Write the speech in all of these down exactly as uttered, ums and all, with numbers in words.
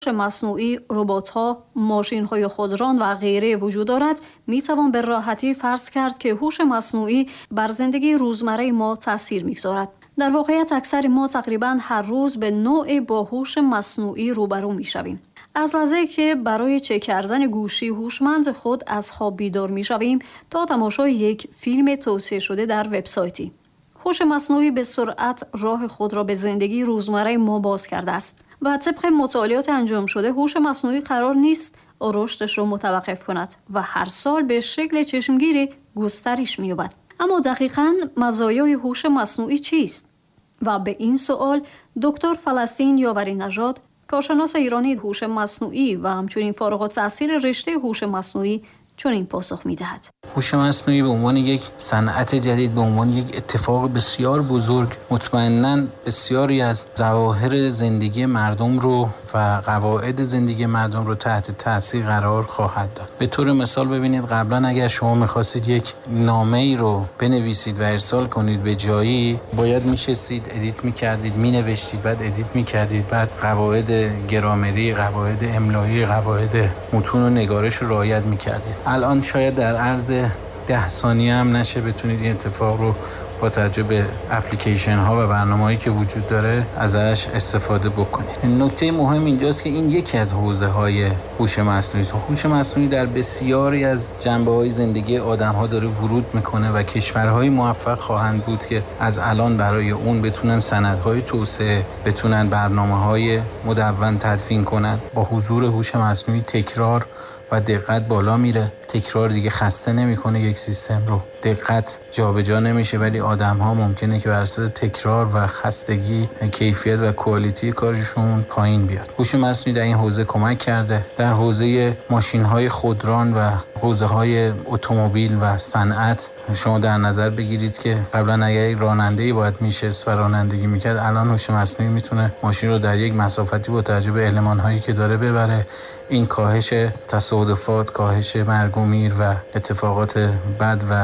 مصنوعی، ربات‌ها، ماشین‌های خودران و غیره وجود دارد، می‌توان به راحتی فرض کرد که هوش مصنوعی بر زندگی روزمره ما تأثیر می‌گذارد. در واقعیت اکثر ما تقریباً هر روز به نوعی با هوش مصنوعی روبرو می‌شویم. از لحظه که برای چک کردن گوشی هوشمند خود از خواب بیدار می‌شویم تا تماشای یک فیلم توصیه شده در وبسایتی. هوش مصنوعی به سرعت راه خود را به زندگی روزمره ما باز کرده است و طبق مطالعات انجام شده هوش مصنوعی قرار نیست رشدش را متوقف کند و هر سال به شکل چشمگیری گسترش می‌یابد. اما دقیقاً مزایای هوش مصنوعی چیست؟ و به این سوال دکتر فلسطین یاوری نژاد، کارشناس ایرانی هوش مصنوعی و همچنین فارغ التحصیل رشته هوش مصنوعی، چنین پاسخ می‌دهد. هوش مصنوعی به عنوان یک صنعت جدید، به عنوان یک اتفاق بسیار بزرگ، مطمئناً بسیاری از ظواهر زندگی مردم رو و قواعد زندگی مردم رو تحت تاثیر قرار خواهد داد. به طور مثال ببینید، قبلا اگر شما می‌خواستید یک نامه‌ای رو بنویسید و ارسال کنید به جایی، باید می‌شستید ادیت می‌کردید، می‌نوشتید، بعد ادیت می‌کردید، بعد قواعد گرامری، قواعد املایی، قواعد متون و نگارش رو رعایت می‌کردید. الان شاید در عرض ده ثانیه هم نشه بتونید این اتفاق رو با توجه به اپلیکیشن ها و برنامه‌هایی که وجود داره ازش استفاده بکنید. نکته مهم اینجاست که این یکی از حوزه‌های هوش مصنوعی است. هوش مصنوعی در بسیاری از جنبه‌های زندگی آدم‌ها داره ورود میکنه و کشورهای موفق خواهند بود که از الان برای اون بتونن سندهای توسعه، بتونن برنامه‌های مدون تدوین کنن. با حضور هوش مصنوعی تکرار و دقت بالا میره. تکرار دیگه خسته نمیکنه یک سیستم رو. دقت جابجا نمیشه، ولی آدم‌ها ممکنه که بر اساس تکرار و خستگی کیفیت و کوالیتی کارشون پایین بیاد. هوش مصنوعی در این حوزه کمک کرده. در حوزه ماشین‌های خودران و حوزه‌های اتومبیل و صنعت شما در نظر بگیرید که قبلا اگر راننده‌ای باید میشست و رانندگی میکرد، الان هوش مصنوعی میتونه ماشین رو در یک مسافتی با توجه به المان‌هایی که داره ببره. این کاهش تصادفات، کاهش مرگ و میر و اتفاقات بد و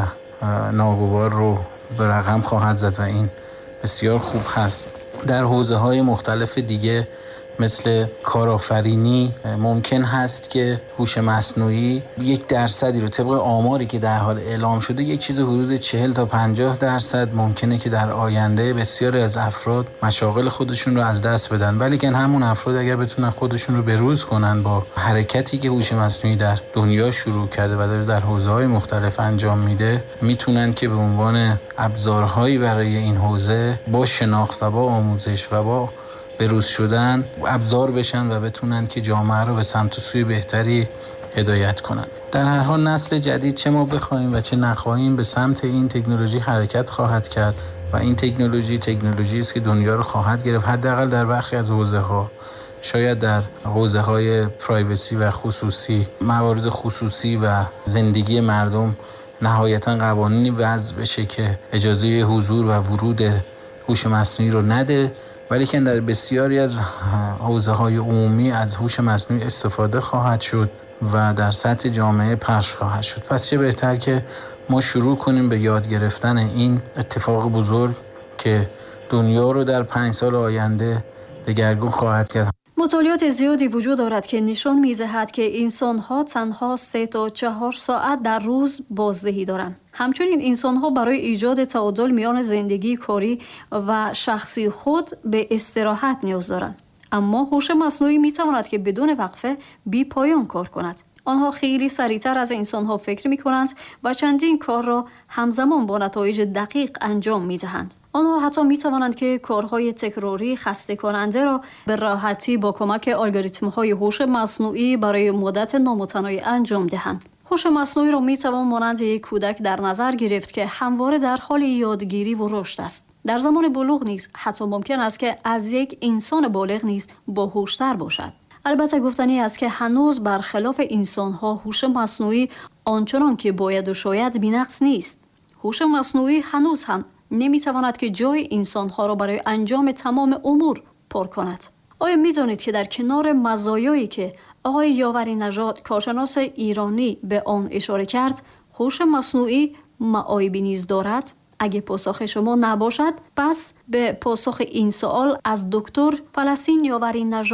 ناگوار رو به رقم خواهد زد و این بسیار خوب هست. در حوزه‌های مختلف دیگه مثل کارآفرینی ممکن هست که هوش مصنوعی یک درصدی رو، طبق آماری که در حال اعلام شده، یک چیز حدود چهل تا پنجاه درصد ممکنه که در آینده بسیاری از افراد مشاغل خودشون رو از دست بدن. ولی که همون افراد اگر بتونن خودشون رو بروز کنن با حرکتی که هوش مصنوعی در دنیا شروع کرده و داره در حوزه‌های مختلف انجام میده، میتونن که به عنوان ابزارهایی برای این حوزه با شناخت و با آموزش و با بروز شدن ابزار بشن و بتونن که جامعه رو به سمت و سوی بهتری هدایت کنن. در هر حال نسل جدید چه ما بخوایم و چه نخواهیم به سمت این تکنولوژی حرکت خواهد کرد و این تکنولوژی تکنولوژی است که دنیا رو خواهد گرفت، حداقل در برخی از حوزه‌ها. شاید در حوزه‌های پرایوسی و خصوصی، موارد خصوصی و زندگی مردم نهایتاً قوانینی وضع بشه که اجازه حضور و ورود هوش مصنوعی رو نده، ولی که در بسیاری از حوزه‌های عمومی از هوش مصنوعی استفاده خواهد شد و در سطح جامعه پخش خواهد شد. پس چه بهتر که ما شروع کنیم به یاد گرفتن این اتفاق بزرگ که دنیا رو در پنج سال آینده دگرگون خواهد کرد. مطالعات زیادی وجود دارد که نشان می‌دهد که انسان‌ها تنها سه تا چهار ساعت در روز بازدهی دارند. همچنین انسان‌ها برای ایجاد تعادل میان زندگی کاری و شخصی خود به استراحت نیاز دارند. اما هوش مصنوعی می‌تواند که بدون وقفه بی پایان کار کند. آنها خیلی سریعتر از انسان‌ها فکر می‌کنند و چندین کار را همزمان با نتایج دقیق انجام می‌دهند. آنها حتی می‌توانند که کارهای تکراری خسته کننده را به راحتی با کمک الگوریتم‌های هوش مصنوعی برای مدت نامتناهی انجام دهند. هوش مصنوعی را می‌توان مانند یک کودک در نظر گرفت که همواره در حال یادگیری و رشد است. در زمان بلوغ نیز حتی ممکن است که از یک انسان بالغ نیز باهوش‌تر باشد. البته گفتنی است که هنوز برخلاف انسان‌ها هوش مصنوعی آنچنان که باید و شاید بی‌نقص نیست. هوش مصنوعی هنوز هم نمی‌تواند که جای انسان‌ها را برای انجام تمام امور پر کند. آیا می‌دانید که در کنار مزایایی که آقای یاوری نژاد، کارشناس ایرانی، به آن اشاره کرد، هوش مصنوعی معایبی نیز دارد؟ اگه پاسخ شما نباشد، پس به پاسخ این سوال از دکتر فلسطین یاوری نژاد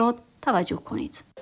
توجه کنید.